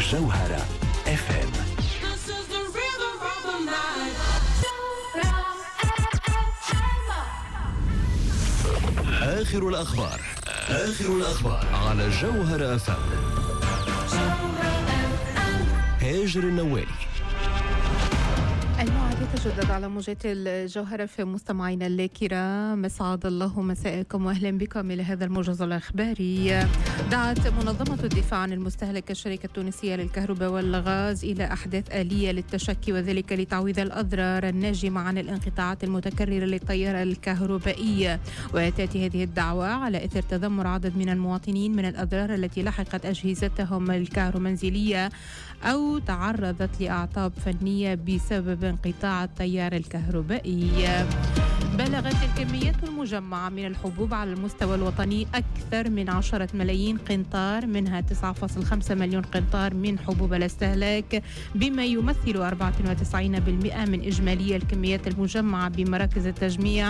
جوهرة FM. آخر الأخبار على جوهرة FM. هاجر النوالي. الموعد يتجدد على موجات الجوهرة في مستمعينا الكرام. مسعد الله مساءكم واهلا بكم الى هذا الموجز الاخباري. دعت منظمة الدفاع عن المستهلك الشركة التونسية للكهرباء والغاز الى احداث آلية للتشكي وذلك لتعويض الاضرار الناجمة عن الانقطاعات المتكررة للتيار الكهربائي. وتاتي هذه الدعوة على اثر تذمر عدد من المواطنين من الاضرار التي لحقت اجهزتهم الكهرومنزلية او تعرضت لاعطاب فنية بسبب انقطاع التيار الكهربائي. بلغت الكميات المجمعة من الحبوب على المستوى الوطني أكثر من 10 ملايين قنطار، منها 9.5 مليون قنطار من حبوب الاستهلاك، بما يمثل 94% من إجمالي الكميات المجمعة بمراكز التجميع،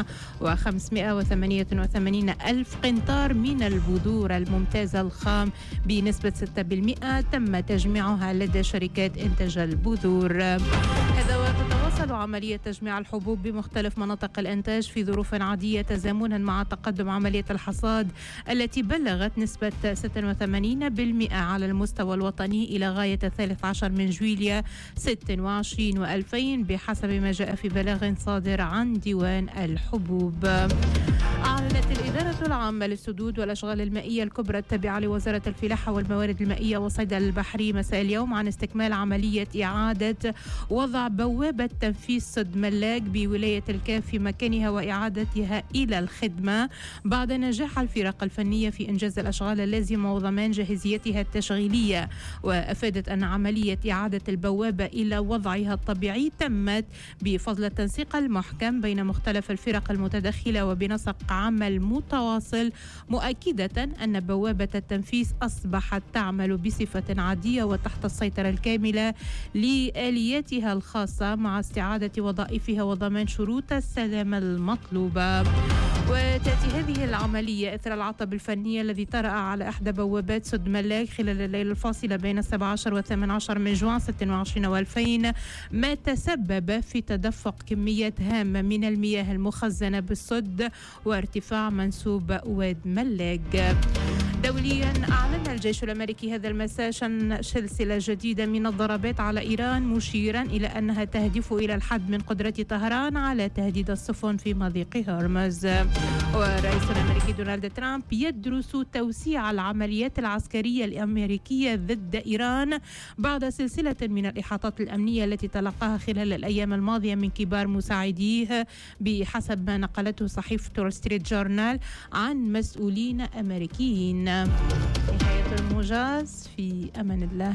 و588 ألف قنطار من البذور الممتازة الخام بنسبة 6% تم تجميعها لدى شركات إنتاج البذور. هذا وتتواصل عملية تجميع الحبوب بمختلف مناطق الإنتاج في ظروف عادية تزامنا مع تقدم عملية الحصاد التي بلغت نسبة 86% على المستوى الوطني إلى غاية 13 من جويلية 26 و2000 بحسب ما جاء في بلاغ صادر عن ديوان الحبوب. أعلنت الإدارة العامة للسدود والأشغال المائية الكبرى التابعة لوزارة الفلاحة والموارد المائية والصيد البحري مساء اليوم عن استكمال عملية إعادة وضع بوابة تنفيذ سد ملاك بولاية الكاف في مكانها وإعادتها إلى الخدمة بعد نجاح الفرق الفنية في إنجاز الأشغال اللازمة وضمان جاهزيتها التشغيلية. وأفادت أن عملية إعادة البوابة إلى وضعها الطبيعي تمت بفضل التنسيق المحكم بين مختلف الفرق المتدخلة وبنسق عمل متواصل، مؤكدة أن بوابة التنفيذ أصبحت تعمل بصفة عادية وتحت السيطرة الكاملة لآلياتها الخاصة مع استعادة وظائفها وضمان شروط السلامة المطلوبة. وتأتي هذه العملية إثر العطب الفني الذي طرأ على إحدى بوابات سد ملاك خلال الليلة الفاصلة بين 17 و 18 من جوان 26 و2000، ما تسبب في تدفق كميات هامة من المياه المخزنة بالسد وارتفاع منسوب واد ملاك. دوليا أعلن الجيش الأمريكي هذا المساء شن سلسلة جديدة من الضربات على إيران، مشيرا إلى أنها تهدف إلى الحد من قدرة طهران على تهديد السفن في مضيق هرمز. والرئيس الأمريكي دونالد ترامب يدرس توسيع العمليات العسكرية الأمريكية ضد إيران بعد سلسلة من الإحاطات الأمنية التي تلقاها خلال الأيام الماضية من كبار مساعديه بحسب ما نقلته صحيفة وول ستريت جورنال عن مسؤولين أمريكيين. نهاية الموجز، في أمان الله.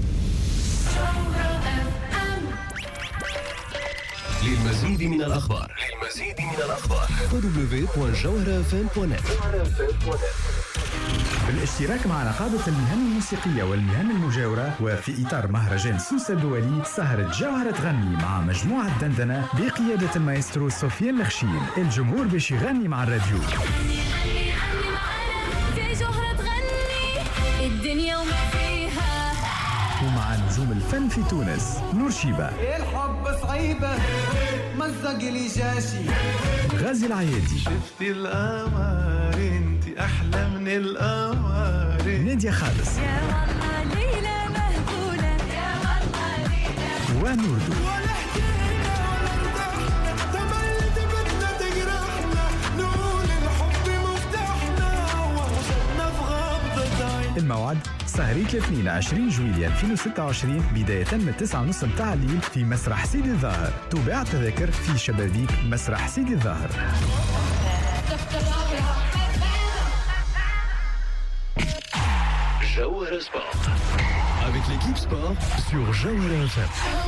للمزيد من الأخبار www.jawharafm.net. بالاشتراك مع نقابة المهن الموسيقية والمهن المجاورة وفي إطار مهرجان سوسة الدولي، سهرة جوهرة تغني مع مجموعة دندنة بقيادة المايسترو سفيان الخشين. الجمهور باش يغني مع الراديو، الدنيا وما فيها، ومع نجوم الفن في تونس نور شيبة، الحب صعيبة مزق لي جاشي، غازي العيادي، شفتي القمر انت احلى من القمر، نادية خالص، يا والله ليلة مهبولة، يا والله ليلة ونوردو. الموعد سهرية الاثنين 20 جويلية 2026 بداية من 9:30 متاع الليل في مسرح سيدي الظاهر. تباع التذاكر في شبابيك مسرح سيدي الظاهر. Jawhara Sport avec l'équipe sport sur Jawhara FM.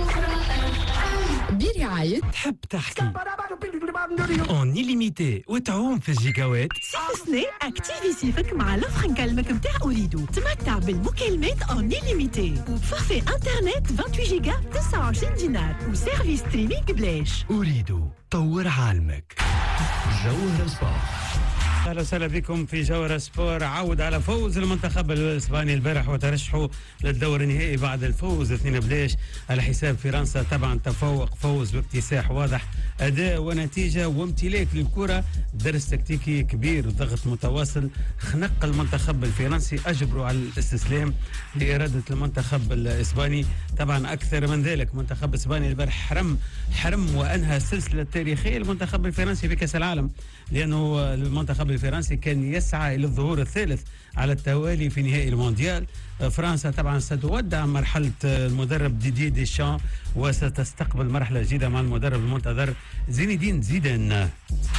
برعاية تحب تحكي اون illimité وتعوم في الجيجاوات. سنة اكتيفي سيفك مع لفخ نكلمك متاع أريدو. تمتع بالمكالمات اون illimité وفورفي انترنت 28 جيجا 29 دينار وسيرفيس ستريمينج بلاش. أريد طور عالمك. Jawhara Sport اهلا وسهلا بكم في جوهرة سبور. عود على فوز المنتخب الاسباني البارح وترشحه للدور النهائي بعد الفوز 2-0 على حساب فرنسا. طبعا تفوق، فوز باكتساح واضح، اداء ونتيجه وامتلاك للكره، درس تكتيكي كبير وضغط متواصل خنق المنتخب الفرنسي، اجبروا على الاستسلام لاراده المنتخب الاسباني. طبعا اكثر من ذلك منتخب اسبانيا البارح حرم وانهى السلسله التاريخيه المنتخب الفرنسي في كاس العالم، لانه المنتخب الفرنسي كان يسعى الى الظهور الثالث على التوالي في نهائي المونديال. فرنسا طبعا ستودع مرحله المدرب ديدي ديشان وستستقبل مرحله جديده مع المدرب المنتظر زين الدين زيدان.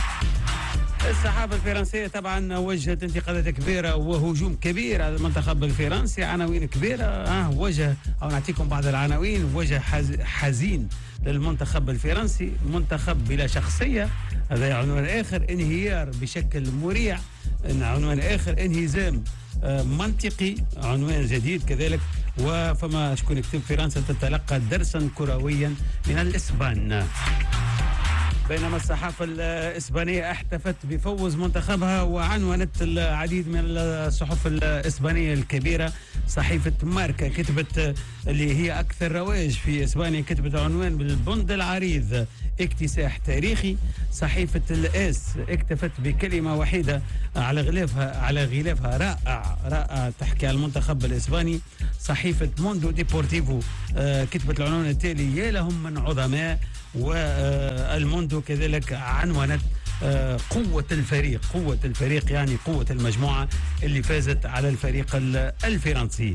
الصحافة الفرنسية طبعا وجهت انتقادات كبيرة وهجوم كبير على المنتخب الفرنسي، عناوين كبيرة وجه أو نعطيكم بعض العناوين. وجه حزين للمنتخب الفرنسي، منتخب بلا شخصية، هذا عنوان آخر. انهيار بشكل مريع، عنوان آخر. انهزام منطقي، عنوان جديد كذلك. وفما شكون يكتب فرنسا تتلقى درسا كرويا من الإسبان. بينما الصحافة الإسبانية احتفت بفوز منتخبها وعنونت العديد من الصحف الإسبانية الكبيرة. صحيفة ماركا كتبت، اللي هي أكثر رواج في إسبانيا، كتبت عنوان بالبند العريض اكتساح تاريخي. صحيفة الإس اكتفت بكلمة وحيدة على غلافها رائع تحكي على المنتخب الإسباني. صحيفة موندو ديبورتيفو كتبت العنوان التالي: يا لهم من عظماء. والموندو كذلك عنونت قوة الفريق يعني قوة المجموعة اللي فازت على الفريق الفرنسي.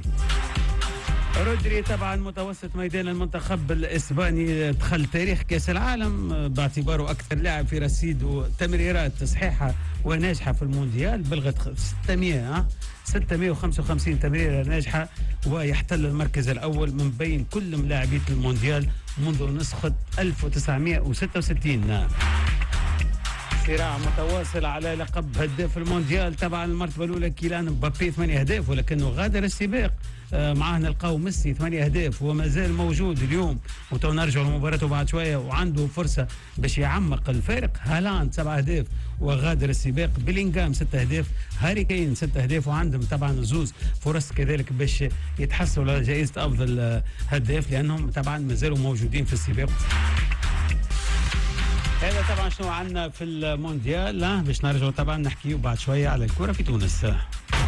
رودري طبعا متوسط ميدان المنتخب الإسباني دخل تاريخ كأس العالم باعتباره أكثر لاعب في رصيد تمريرات صحيحة وناجحة في المونديال، بلغت 655 تمريرة ناجحة، ويحتل المركز الأول من بين كل ملاعبي المونديال منذ نسخة 1966. صراع متواصل على لقب هداف المونديال. طبعا المرتبة الأولى كيلان مبابي 8 أهداف، ولكنه غادر السباق. معاه نلقاو ميسي 8 أهداف وما زال موجود اليوم، وتو نرجع لمباراته بعد شوية وعنده فرصة باش يعمق الفارق. هالاند 7 أهداف وغادر السباق. بيلينغهام 6 أهداف، هاري كين 6 أهداف، وعندهم طبعا زوز فرص كذلك باش يتحصلوا على جائزة أفضل هداف، لأنهم طبعا ما زالوا موجودين في السباق. هذا طبعا شنو عندنا في المونديال. باش نرجعوا طبعا نحكيوا بعد شوية على الكرة في تونس.